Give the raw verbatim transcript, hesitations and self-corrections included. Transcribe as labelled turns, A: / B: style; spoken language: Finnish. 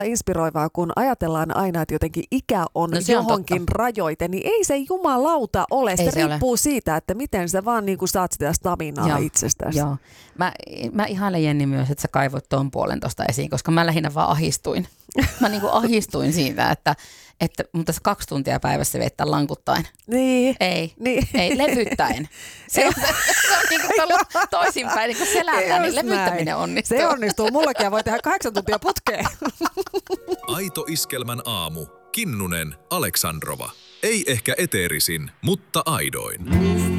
A: inspiroivaa, kun ajatellaan aina, että jotenkin ikä on
B: No se on
A: johonkin
B: totta.
A: rajoite, niin ei se jumalauta ole. Se
B: Ei se
A: riippuu siitä, että miten sä vaan niin kuin saat sitä staminaa
B: Joo,
A: itsestäsi.
B: Joo. Mä, mä ihailen Jenni myös, että sä kaivoit tuon puolen tuosta esiin, koska mä lähinnä vaan ahistuin. Mä niinku ahistuin siitä, että, että mun tässä kaksi tuntia päivässä viettää lankuttaen.
A: Niin.
B: Ei,
A: Niin.
B: ei, levyttäen. Se on, se on niin kuin toisinpäin, niin kuin selällä, niin levyttäminen onnistuu.
A: Se onnistuu. Mullakin ja voi tehdä kahdeksan tuntia putkeen.
C: Aito Iskelmän aamu. Kinnunen, Aleksandrova. Ei ehkä eteerisin, mutta aidoin.